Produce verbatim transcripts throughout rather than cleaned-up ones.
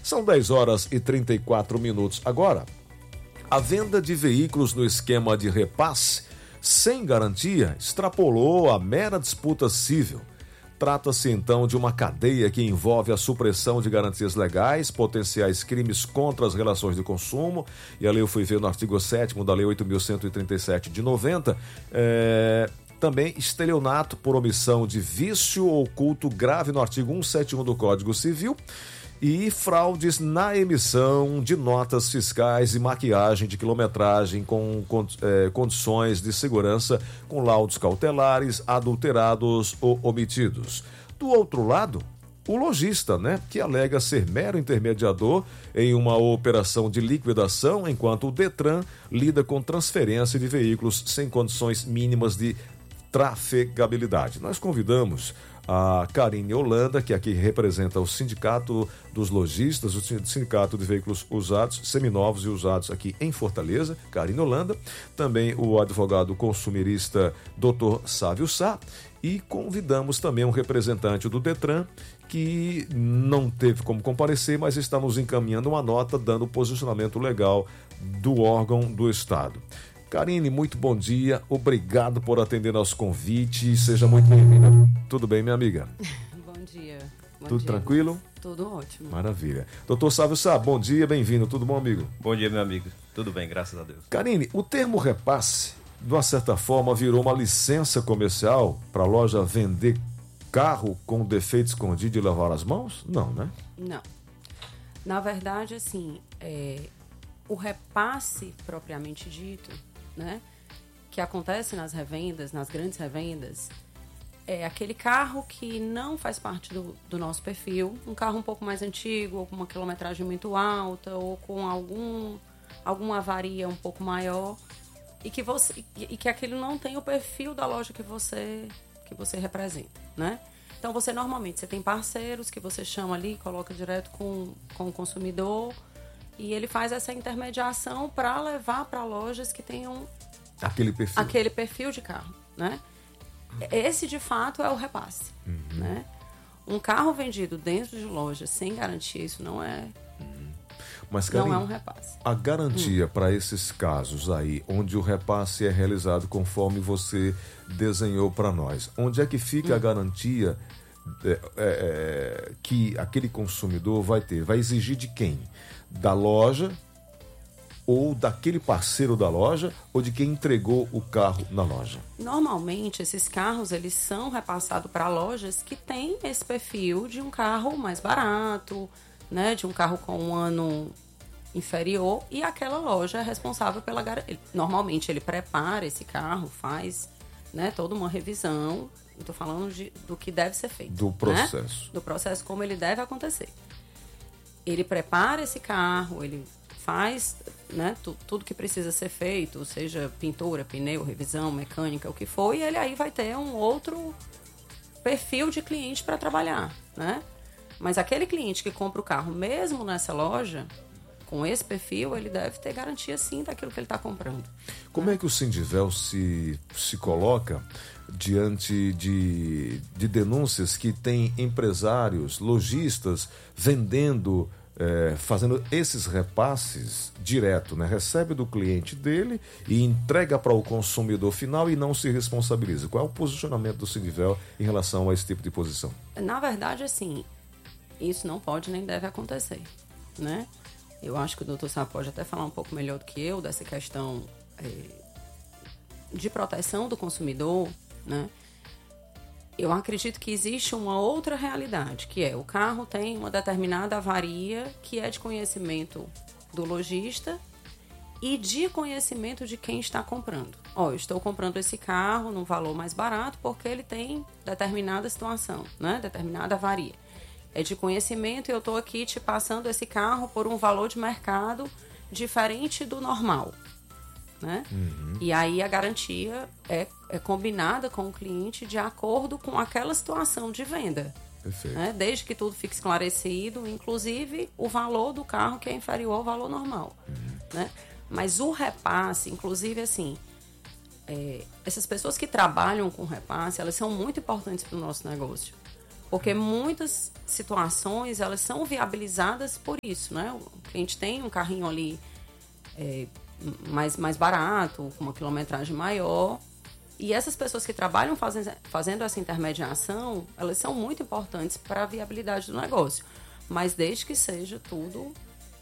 São dez horas e trinta e quatro minutos. Agora, a venda de veículos no esquema de repasse sem garantia extrapolou a mera disputa civil. Trata-se então de uma cadeia que envolve a supressão de garantias legais, potenciais crimes contra as relações de consumo, e ali eu fui ver no artigo sétimo da Lei oito mil cento e trinta e sete de noventa, é, também estelionato por omissão de vício oculto grave no artigo cento e setenta e um do Código Civil, e fraudes na emissão de notas fiscais e maquiagem de quilometragem com é, condições de segurança com laudos cautelares adulterados ou omitidos. Do outro lado, o lojista, né, que alega ser mero intermediador em uma operação de liquidação, enquanto o Detran lida com transferência de veículos sem condições mínimas de trafegabilidade. Nós convidamos a Karine Holanda, que aqui representa o Sindicato dos Lojistas, o Sindicato de Veículos Usados, Seminovos e Usados aqui em Fortaleza, Karine Holanda, também o advogado consumirista doutor Sávio Sá, e convidamos também um representante do Detran, que não teve como comparecer, mas está nos encaminhando uma nota dando o posicionamento legal do órgão do Estado. Karine, muito bom dia, obrigado por atender nosso convite, seja muito bem-vinda. Tudo bem, minha amiga? Bom dia. Bom tudo dia. Tranquilo? Tudo ótimo. Maravilha. Doutor Sávio Sá, bom dia, bem-vindo, tudo bom, amigo? Bom dia, meu amigo, tudo bem, graças a Deus. Karine, o termo repasse, de uma certa forma, virou uma licença comercial para a loja vender carro com defeito escondido e levar as mãos? Não, né? Não. Na verdade, assim, é, o repasse propriamente dito, né, que acontece nas revendas, nas grandes revendas, é aquele carro que não faz parte do, do nosso perfil, um carro um pouco mais antigo, ou com uma quilometragem muito alta, ou com algum, alguma avaria um pouco maior, e que, você, e que aquele não tem o perfil da loja que você, que você representa, né? Então, você normalmente você tem parceiros que você chama ali, coloca direto com, com o consumidor, e ele faz essa intermediação para levar para lojas que tenham aquele perfil. aquele perfil de carro, né? Esse, de fato, é o repasse, uhum. né? Um carro vendido dentro de loja sem garantia, isso não é, uhum. Mas, Karine, não é um repasse. A garantia hum. para esses casos aí, onde o repasse é realizado conforme você desenhou para nós, onde é que fica hum. a garantia é, é, é, que aquele consumidor vai ter? Vai exigir de quem? Da loja, ou daquele parceiro da loja, ou de quem entregou o carro na loja? Normalmente, esses carros, eles são repassados para lojas que têm esse perfil de um carro mais barato, né, de um carro com um ano inferior, e aquela loja é responsável pela garantia. Normalmente, ele prepara esse carro, faz, né, toda uma revisão. Estou falando de, do que deve ser feito. Do processo. Né? Do processo, como ele deve acontecer. Ele prepara esse carro, ele faz, né, tu, tudo que precisa ser feito, seja pintura, pneu, revisão, mecânica, o que for, e ele aí vai ter um outro perfil de cliente para trabalhar, né? Mas aquele cliente que compra o carro mesmo nessa loja, com esse perfil, ele deve ter garantia sim daquilo que ele está comprando. Como né? é que o Sindivel se, se coloca diante de, de denúncias que tem empresários, lojistas, vendendo, é, fazendo esses repasses direto, né? Recebe do cliente dele e entrega para o consumidor final e não se responsabiliza? Qual é o posicionamento do Sindivel em relação a esse tipo de posição? Na verdade, assim, isso não pode nem deve acontecer, né? Eu acho que o doutor Sá pode até falar um pouco melhor do que eu dessa questão é, de proteção do consumidor, né? Eu acredito que existe uma outra realidade, que é o carro tem uma determinada avaria que é de conhecimento do lojista e de conhecimento de quem está comprando. Ó, eu estou comprando esse carro num valor mais barato porque ele tem determinada situação, né? Determinada avaria. É de conhecimento e eu estou aqui te passando esse carro por um valor de mercado diferente do normal, né? Uhum. E aí a garantia é, é combinada com o cliente de acordo com aquela situação de venda. Perfeito. Né? Desde que tudo fique esclarecido, inclusive o valor do carro que é inferior ao valor normal. Uhum. Né? Mas o repasse, inclusive assim, é, essas pessoas que trabalham com repasse, elas são muito importantes para o nosso negócio. Porque muitas situações, elas são viabilizadas por isso, né? O cliente tem um carrinho ali é, mais, mais barato, com uma quilometragem maior, e essas pessoas que trabalham fazendo, fazendo essa intermediação, elas são muito importantes para a viabilidade do negócio, mas desde que seja tudo...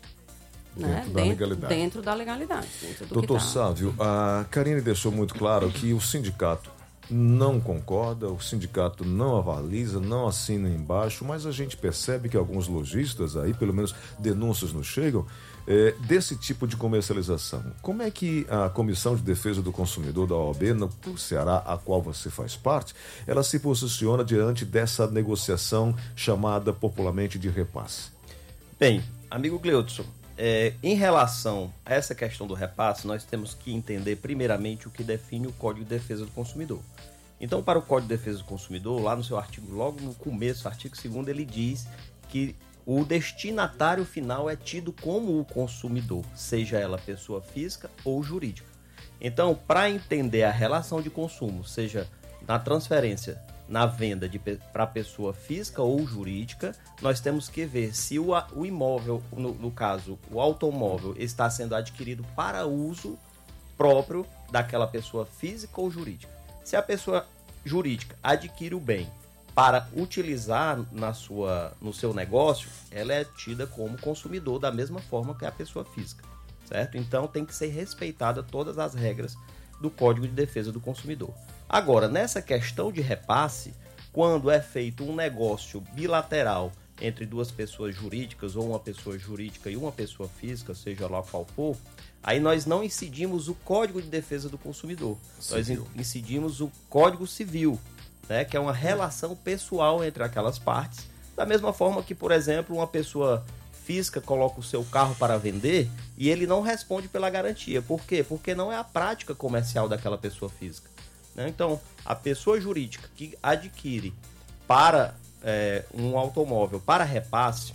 Dentro, né? da dentro, legalidade. dentro da legalidade. Dentro do Doutor que tá... Sávio, a Karine deixou muito claro que o sindicato não concorda, o sindicato não avaliza, não assina embaixo, mas a gente percebe que alguns lojistas aí, pelo menos denúncias nos chegam, é, desse tipo de comercialização. Como é que a Comissão de Defesa do Consumidor da O A B, no Ceará, a qual você faz parte, ela se posiciona diante dessa negociação chamada popularmente de repasse? Bem, amigo Gleudson, É, em relação a essa questão do repasse, nós temos que entender primeiramente o que define o Código de Defesa do Consumidor. Então, para o Código de Defesa do Consumidor, lá no seu artigo, logo no começo, artigo segundo, ele diz que o destinatário final é tido como o consumidor, seja ela pessoa física ou jurídica. Então, para entender a relação de consumo, seja na transferência, na venda para pessoa física ou jurídica, nós temos que ver se o, o imóvel, no, no caso, o automóvel, está sendo adquirido para uso próprio daquela pessoa física ou jurídica. Se a pessoa jurídica adquire o bem para utilizar na sua, no seu negócio, ela é tida como consumidor da mesma forma que a pessoa física, certo? Então tem que ser respeitada todas as regras do Código de Defesa do Consumidor. Agora, nessa questão de repasse, quando é feito um negócio bilateral entre duas pessoas jurídicas ou uma pessoa jurídica e uma pessoa física, seja lá qual for, aí nós não incidimos o Código de Defesa do Consumidor. Civil. Nós incidimos o Código Civil, né, que é uma relação pessoal entre aquelas partes, da mesma forma que, por exemplo, uma pessoa física coloca o seu carro para vender e ele não responde pela garantia. Por quê? Porque não é a prática comercial daquela pessoa física. Então, a pessoa jurídica que adquire para é, um automóvel para repasse,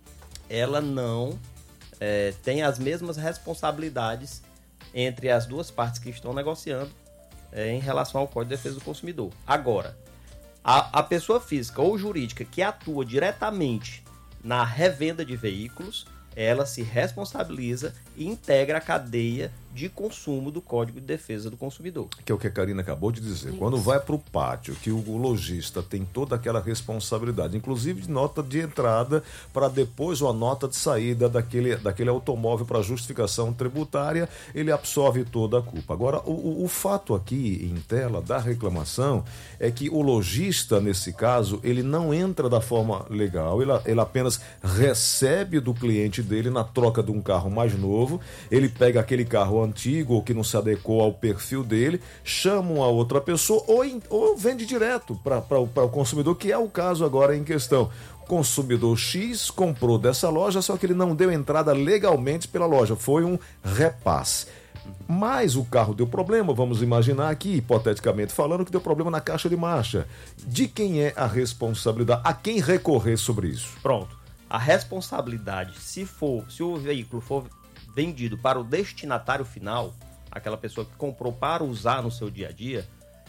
ela não é, tem as mesmas responsabilidades entre as duas partes que estão negociando é, em relação ao Código de Defesa do Consumidor. Agora, a, a pessoa física ou jurídica que atua diretamente na revenda de veículos, ela se responsabiliza e integra a cadeia de consumo do Código de Defesa do Consumidor. Que é o que a Karina acabou de dizer. Isso. Quando vai para o pátio, que o lojista tem toda aquela responsabilidade, inclusive de nota de entrada para depois uma nota de saída daquele, daquele automóvel para justificação tributária, ele absorve toda a culpa. Agora, o, o, o fato aqui em tela da reclamação é que o lojista, nesse caso, ele não entra da forma legal, ele, ele apenas recebe do cliente dele na troca de um carro mais novo, ele pega aquele carro antigo ou que não se adequou ao perfil dele, chama uma outra pessoa ou, ou vende direto para o consumidor, que é o caso agora em questão. Consumidor X comprou dessa loja, só que ele não deu entrada legalmente pela loja, foi um repasse. Mas o carro deu problema, vamos imaginar aqui, hipoteticamente falando, que deu problema na caixa de marcha. De quem é a responsabilidade? A quem recorrer sobre isso? Pronto. A responsabilidade, se for, se o veículo for vendido para o destinatário final, aquela pessoa que comprou para usar no seu dia a dia,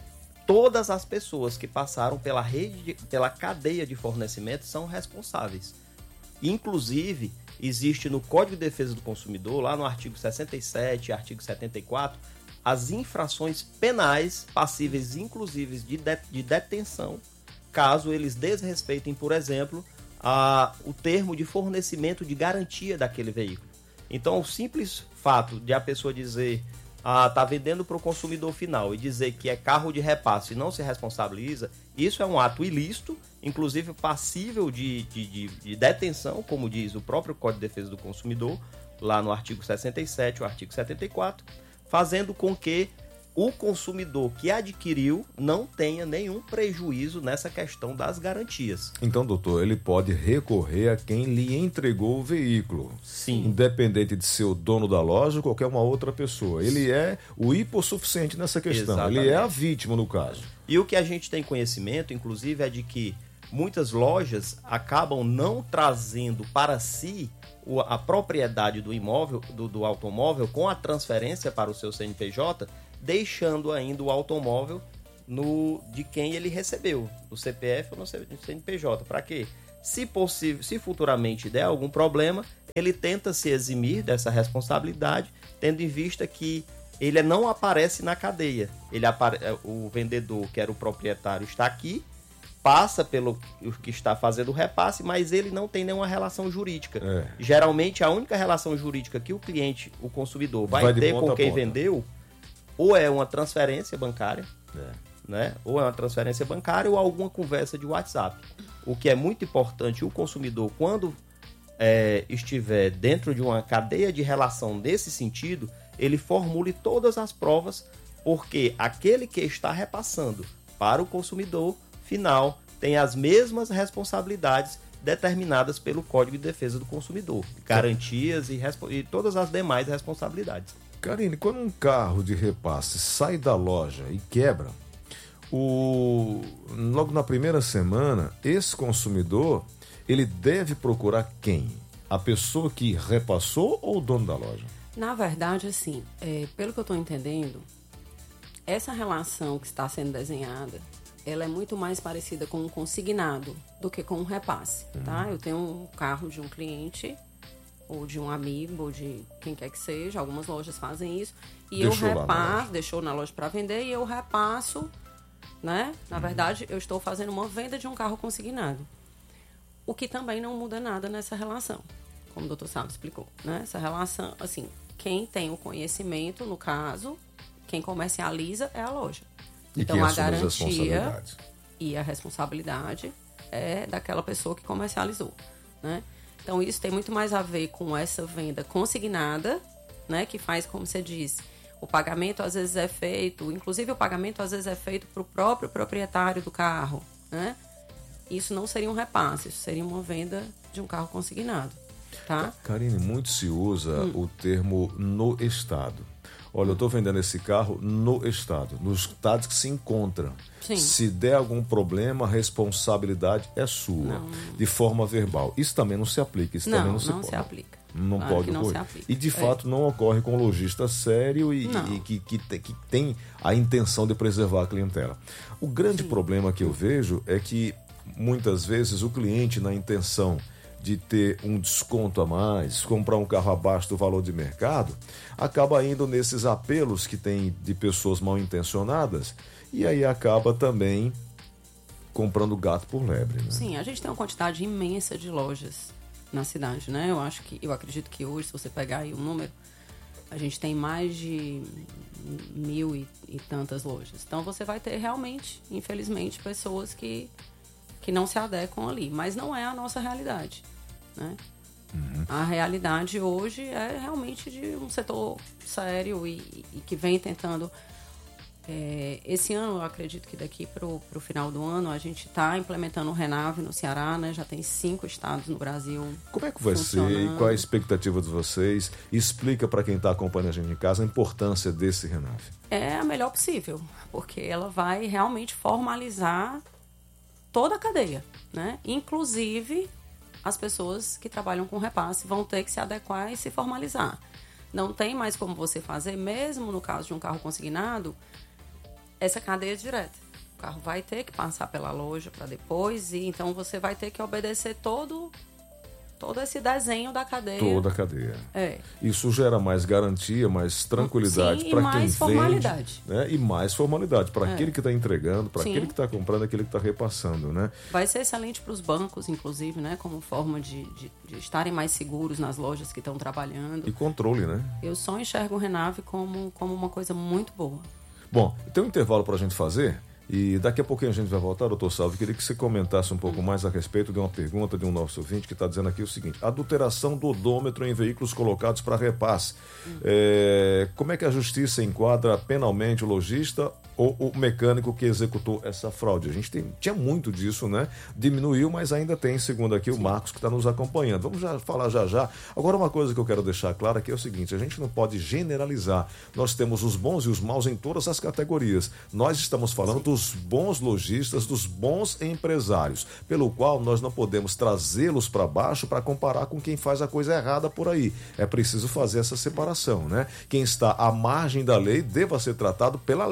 todas as pessoas que passaram pela rede, de, pela cadeia de fornecimento são responsáveis. Inclusive, existe no Código de Defesa do Consumidor, lá no artigo sessenta e sete, artigo setenta e quatro, as infrações penais passíveis, inclusive, de, de, de detenção, caso eles desrespeitem, por exemplo, a, o termo de fornecimento de garantia daquele veículo. Então, o simples fato de a pessoa dizer, ah, tá vendendo para o consumidor final e dizer que é carro de repasse e não se responsabiliza, isso é um ato ilícito, inclusive passível de, de, de, de detenção, como diz o próprio Código de Defesa do Consumidor, lá no artigo sessenta e sete, o artigo setenta e quatro, fazendo com que o consumidor que adquiriu não tenha nenhum prejuízo nessa questão das garantias. Então, doutor, ele pode recorrer a quem lhe entregou o veículo. Sim. Independente de ser o dono da loja ou qualquer uma outra pessoa. Ele é o hipossuficiente nessa questão. Exatamente. Ele é a vítima, no caso. E o que a gente tem conhecimento, inclusive, é de que muitas lojas acabam não trazendo para si a propriedade do imóvel, do, do automóvel, com a transferência para o seu C N P J, deixando ainda o automóvel no, de quem ele recebeu, no C P F ou no C N P J. Para quê? Se possível, se futuramente der algum problema, ele tenta se eximir dessa responsabilidade, tendo em vista que ele não aparece na cadeia. Ele apare... O vendedor, que era o proprietário, está aqui, passa pelo que está fazendo o repasse, mas ele não tem nenhuma relação jurídica. É. Geralmente, a única relação jurídica que o cliente, o consumidor, vai, vai ter com quem vendeu, ou é uma transferência bancária, é. né? ou é uma transferência bancária ou alguma conversa de WhatsApp. O que é muito importante, o consumidor, quando é, estiver dentro de uma cadeia de relação nesse sentido, ele formule todas as provas, porque aquele que está repassando para o consumidor final tem as mesmas responsabilidades determinadas pelo Código de Defesa do Consumidor, garantias e, e todas as demais responsabilidades. Karine, quando um carro de repasse sai da loja e quebra, o... logo na primeira semana, esse consumidor, ele deve procurar quem? A pessoa que repassou ou o dono da loja? Na verdade, assim, é, pelo que eu estou entendendo, essa relação que está sendo desenhada, ela é muito mais parecida com um consignado do que com um repasse, uhum. tá? Eu tenho um carro de um cliente, ou de um amigo, ou de quem quer que seja, algumas lojas fazem isso, e deixou eu repasso, deixou na loja para vender, e eu repasso, né? Na uhum. verdade, eu estou fazendo uma venda de um carro consignado. O que também não muda nada nessa relação, como o doutor Sábio explicou, né? Essa relação, assim, quem tem o conhecimento, no caso, quem comercializa é a loja. E então, a garantia e a responsabilidade é daquela pessoa que comercializou, né? Então, isso tem muito mais a ver com essa venda consignada, né? Que faz, como você disse, o pagamento às vezes é feito, inclusive o pagamento às vezes é feito para o próprio proprietário do carro, né? Isso não seria um repasse, isso seria uma venda de um carro consignado, tá? Karine, muito se usa hum. o termo no estado. Olha, eu estou vendendo esse carro no estado, nos estados que se encontram. Sim. Se der algum problema, a responsabilidade é sua, não. de forma verbal. Isso também não se aplica, isso não, também não se não pode. Se aplica. Não claro pode não ocorrer. se aplica. E de fato é. não ocorre com um lojista sério e, e que, que, que tem a intenção de preservar a clientela. O grande Sim. problema que eu vejo é que muitas vezes o cliente, na intenção de ter um desconto a mais, comprar um carro abaixo do valor de mercado, acaba indo nesses apelos que tem de pessoas mal intencionadas e aí acaba também comprando gato por lebre, né? Sim, a gente tem uma quantidade imensa de lojas na cidade, né? Eu acho que, eu acredito que hoje, se você pegar aí o número, a gente tem mais de mil e, e tantas lojas. Então você vai ter realmente, infelizmente, pessoas que, que não se adequam ali, mas não é a nossa realidade, né? Uhum. A realidade hoje é realmente de um setor sério e, e que vem tentando. É, esse ano, eu acredito que daqui para o final do ano, a gente está implementando o Renave no Ceará, né? Já tem cinco estados no Brasil. Como é que vai ser e qual é a expectativa de vocês? Explica para quem está acompanhando a gente em casa a importância desse Renave. É a melhor possível, porque ela vai realmente formalizar toda a cadeia, né? Inclusive as pessoas que trabalham com repasse vão ter que se adequar e se formalizar. Não tem mais como você fazer, mesmo no caso de um carro consignado, essa cadeia direta. O carro vai ter que passar pela loja para depois, e então você vai ter que obedecer todo, todo esse desenho da cadeia. Toda a cadeia. É. Isso gera mais garantia, mais tranquilidade para quem vende. Formalidade. Né? E mais formalidade para é. aquele que está entregando, para Sim. aquele que está comprando, aquele que está repassando, né? Vai ser excelente para os bancos, inclusive, né? Como forma de, de, de estarem mais seguros nas lojas que estão trabalhando. E controle, né? Eu só enxergo o Renave como, como uma coisa muito boa. Bom, tem um intervalo para a gente fazer e daqui a pouquinho a gente vai voltar, doutor Salve. Queria que você comentasse um pouco hum. mais a respeito de uma pergunta de um nosso ouvinte que está dizendo aqui o seguinte: adulteração do odômetro em veículos colocados para repasse. Hum. É, como é que a justiça enquadra penalmente o lojista ou o mecânico que executou essa fraude? A gente tem, tinha muito disso, né? Diminuiu, mas ainda tem, segundo aqui o Marcos, que está nos acompanhando. Vamos já falar já já. Agora, uma coisa que eu quero deixar clara aqui é o seguinte: a gente não pode generalizar. Nós temos os bons e os maus em todas as categorias. Nós estamos falando Sim. dos bons lojistas, dos bons empresários, pelo qual nós não podemos trazê-los para baixo para comparar com quem faz a coisa errada por aí. É preciso fazer essa separação, né? Quem está à margem da lei deva ser tratado pela lei, com braços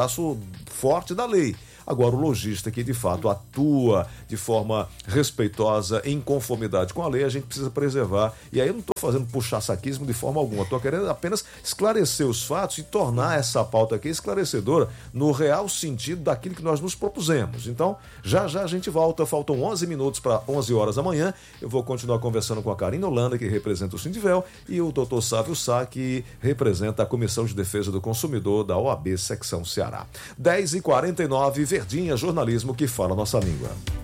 braço forte da lei. Agora, o lojista que de fato atua de forma respeitosa, em conformidade com a lei, a gente precisa preservar. E aí eu não estou fazendo puxa-saquismo de forma alguma, estou querendo apenas esclarecer os fatos e tornar essa pauta aqui esclarecedora no real sentido daquilo que nós nos propusemos. Então, já já a gente volta, faltam onze minutos para onze horas da manhã. Eu vou continuar conversando com a Karina Holanda, que representa o Sindivel, e o doutor Sávio Sá, que representa a Comissão de Defesa do Consumidor da O A B Secção Ceará. dez e quarenta e nove, Verdinha, jornalismo que fala nossa língua.